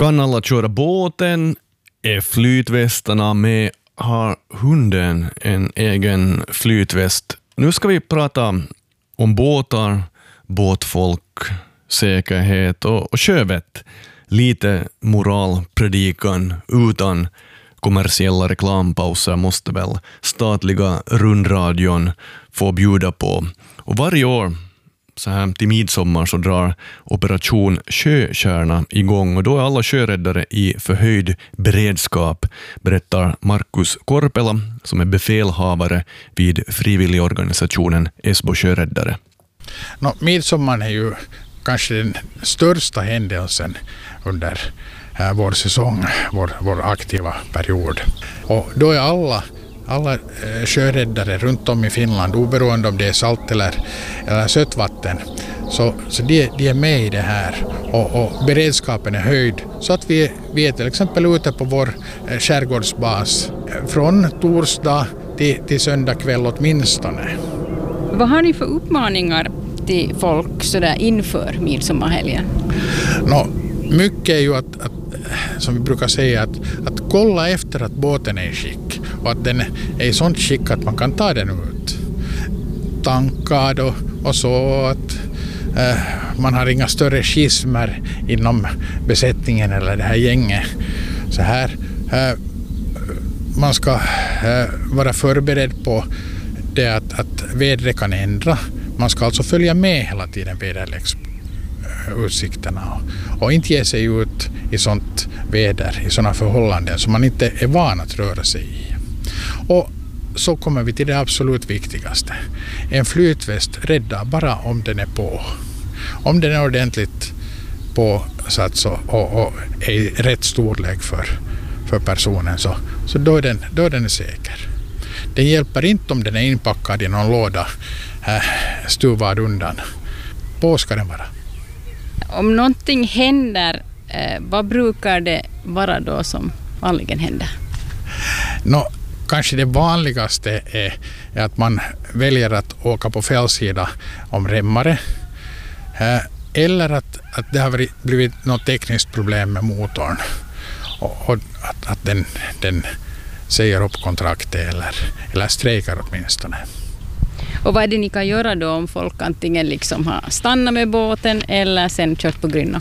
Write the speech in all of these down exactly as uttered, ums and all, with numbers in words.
Kan alla köra båten? Är flytvästarna med? Har hunden en egen flytväst? Nu ska vi prata om båtar, båtfolk, säkerhet och, och sjövett. Lite moralpredikan utan kommersiella reklampauser måste väl statliga rundradion få bjuda på. Och varje år så här till midsommar så drar Operation Sjökärna igång och då är alla sjöräddare i förhöjd beredskap, berättar Markus Korpela som är befälhavare vid frivilligorganisationen Esbo sjöräddare. No, midsommar är ju kanske den största händelsen under äh, vår säsong, vår, vår aktiva period. Och då är alla Alla eh, sjöräddare runt om i Finland, oberoende om det är salt eller, eller sötvatten, så, så de, de är med i det här och, och beredskapen är höjd så att vi, vi är till exempel ute på vår eh, skärgårdsbas från torsdag till, till söndag kväll åtminstone. Vad har ni för uppmaningar till folk så där inför midsommarhelgen? No, mycket är ju att, att som vi brukar säga, att, att kolla efter att båten är i skick och att den är i sånt skick att man kan ta den ut. Tankad och, och så att äh, man har inga större schismer inom besättningen eller det här gänget. Så här, äh, man ska äh, vara förberedd på det att, att vädret kan ändra. Man ska alltså följa med hela tiden väderleksutsikterna och, och inte ge sig ut i sånt väder, i sådana förhållanden som man inte är van att röra sig i. Och så kommer vi till det absolut viktigaste. En flytväst räddar bara om den är på. Om den är ordentligt påsatt så, och, och är i rätt storlek för, för personen så, så då, är den, då är den säker. Den hjälper inte om den är inpackad i någon låda äh, stuvad undan. På ska den vara. Om någonting händer, eh, vad brukar det vara då som vanligen händer? Nå, kanske det vanligaste är, är att man väljer att åka på fel sida om remmare. Eh, eller att, att det har blivit något tekniskt problem med motorn. Och, och att, att den, den säger upp kontraktet eller, eller strejkar åtminstone. Och vad är det ni kan göra då om folk antingen liksom har stannat med båten eller sen kört på grynna?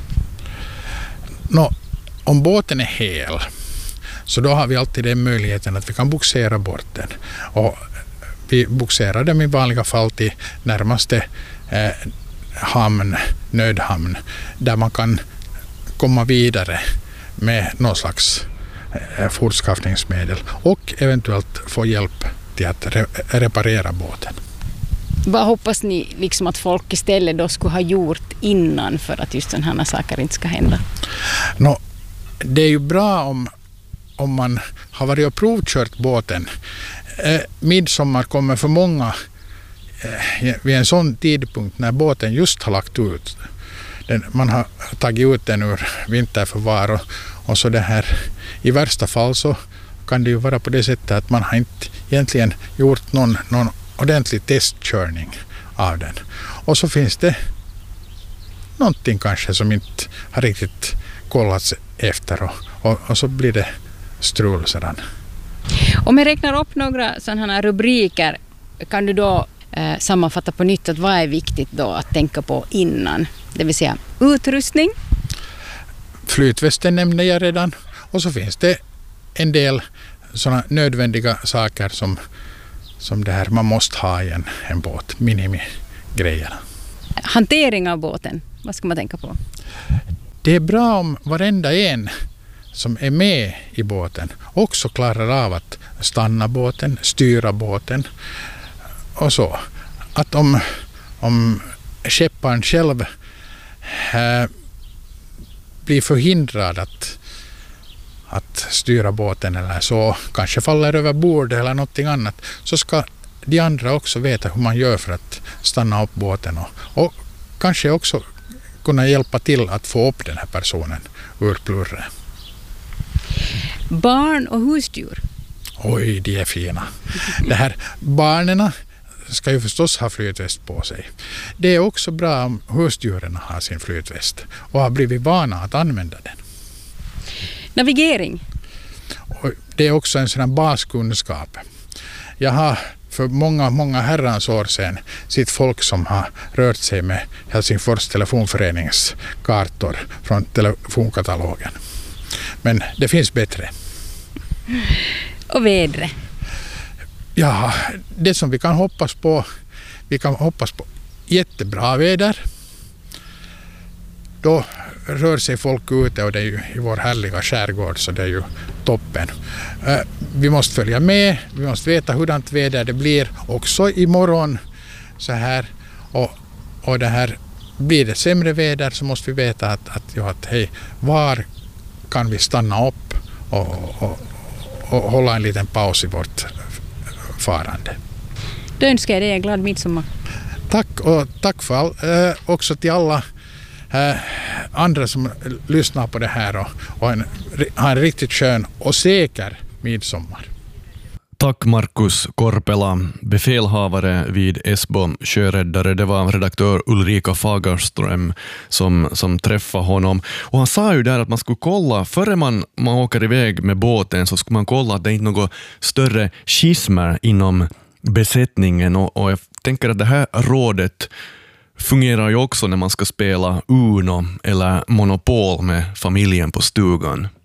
Nå, om båten är hel så då har vi alltid den möjligheten att vi kan boxera bort den. Och vi boxerar dem i vanliga fall till närmaste eh, hamn, nödhamn, där man kan komma vidare med någon slags eh, fortskaffningsmedel och eventuellt få hjälp till att re- reparera båten. Vad hoppas ni liksom att folk istället då skulle ha gjort innan för att just sådana här saker inte ska hända? Nå, det är ju bra om, om man har varit och provkört båten. Eh, midsommar kommer för många eh, vid en sån tidpunkt när båten just har lagt ut. Den, man har tagit ut den ur vinterförvar och, och så det här. I värsta fall så kan det ju vara på det sättet att man har inte egentligen gjort någon, någon ordentlig testkörning av den. Och så finns det någonting kanske som inte har riktigt kollats efter och, och, och så blir det strul sedan. Om jag räknar upp några sådana här rubriker, kan du då eh, sammanfatta på nytt att vad är viktigt då att tänka på innan? Det vill säga utrustning. Flytvästen nämnde jag redan. Och så finns det en del sådana nödvändiga saker som som det här man måste ha i en, en båt, minimigrejerna. Hantering av båten, vad ska man tänka på? Det är bra om varenda en som är med i båten också klarar av att stanna båten, styra båten och så. Att om, om skepparen själv äh, blir förhindrad att att styra båten eller så, kanske faller över bord eller någonting annat, så ska de andra också veta hur man gör för att stanna upp båten och, och kanske också kunna hjälpa till att få upp den här personen ur plurre. Barn och husdjur? Oj, de är fina. Det här barnen ska ju förstås ha flytväst på sig. Det är också bra om husdjuren har sin flytväst och har blivit vana att använda den. Navigering. Och det är också en sån här baskunskap. Jag har för många, många herrans år sedan sitt folk som har rört sig med Helsingfors telefonförenings kartor från telefonkatalogen. Men det finns bättre. Och vädret? Ja, det som vi kan hoppas på, vi kan hoppas på jättebra väder. Då rör sig folk ute och det är ju i vår härliga skärgård, så det är ju toppen. Vi måste följa med, vi måste veta hurdant väder det blir också imorgon så här. Och, och det här, blir det sämre väder så måste vi veta att, att, ja, att hej, var kan vi stanna upp och, och, och hålla en liten paus i vårt farande. Då önskar jag dig en glad midsommar. Tack, och tack för all, eh, också till alla eh, andra som lyssnar på det här och, och en, ha en riktigt skön och säker midsommar. Tack Markus Korpela, befälhavare vid Esbo sjöräddare. Det var redaktör Ulrika Fagerström som, som träffade honom. Och han sa ju där att man skulle kolla, före man, man åker iväg med båten så skulle man kolla att det inte är något större schismer inom besättningen. Och, och jag tänker att det här rådet fungerar ju också när man ska spela Uno eller Monopol med familjen på stugan.